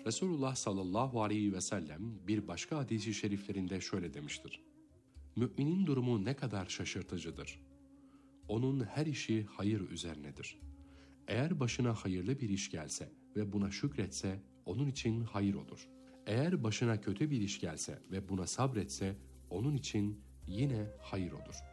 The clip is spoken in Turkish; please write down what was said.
Resulullah sallallahu aleyhi ve sellem bir başka hadis-i şeriflerinde şöyle demiştir: Müminin durumu ne kadar şaşırtıcıdır. Onun her işi hayır üzerinedir. Eğer başına hayırlı bir iş gelse ve buna şükretse onun için hayır olur. Eğer başına kötü bir iş gelse ve buna sabretse onun için yine hayır olur.